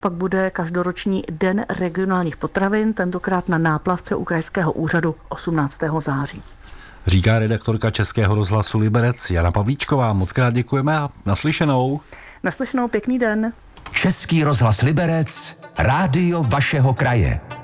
Pak bude každoroční Den regionálních potravin, tentokrát na náplavce u krajského úřadu 18. září. Říká redaktorka Českého rozhlasu Liberec Jana Pavlíčková. Moc krát děkujeme a naslyšenou. Naslyšenou, pěkný den. Český rozhlas Liberec, rádio vašeho kraje.